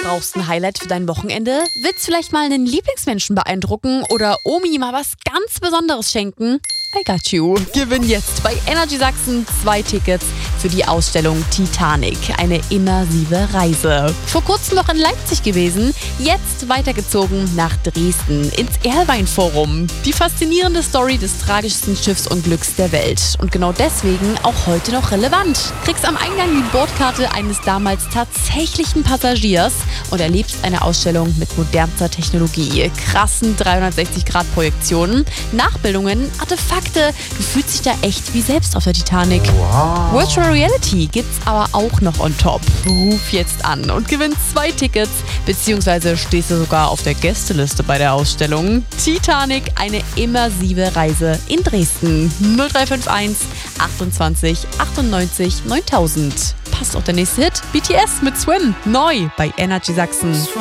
Brauchst ein Highlight für dein Wochenende? Willst vielleicht mal einen Lieblingsmenschen beeindrucken oder Omi mal was ganz Besonderes schenken? I got you. Gewinn jetzt bei Energy Sachsen 2 Tickets für die Ausstellung Titanic, eine immersive Reise. Vor kurzem noch in Leipzig gewesen, jetzt weitergezogen nach Dresden ins Erlwein-Forum. Die faszinierende Story des tragischsten Schiffsunglücks der Welt und genau deswegen auch heute noch relevant. Kriegst am Eingang die Bordkarte eines damals tatsächlichen Passagiers und erlebst eine Ausstellung mit modernster Technologie, krassen 360-Grad-Projektionen, Nachbildungen, Artefakte. Du fühlst dich da echt wie selbst auf der Titanic. Wow. Virtual Reality gibt's aber auch noch on top. Ruf jetzt an und gewinn 2 Tickets, beziehungsweise stehst du sogar auf der Gästeliste bei der Ausstellung. Titanic, eine immersive Reise in Dresden. 0351 28 98 9000. Passt auch der nächste Hit. BTS mit Swim. Neu bei Energy Sachsen.